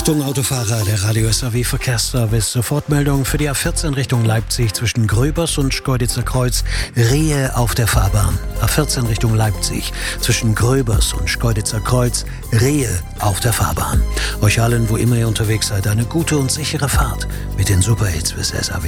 Achtung Autofahrer, der Radio SAW Verkehrsservice. Sofortmeldung für die A14 Richtung Leipzig zwischen Gröbers und Schkeuditzer Kreuz. Rehe auf der Fahrbahn. A14 Richtung Leipzig zwischen Gröbers und Schkeuditzer Kreuz. Rehe auf der Fahrbahn. Euch allen, wo immer ihr unterwegs seid, eine gute und sichere Fahrt mit den Superhits bis SAW.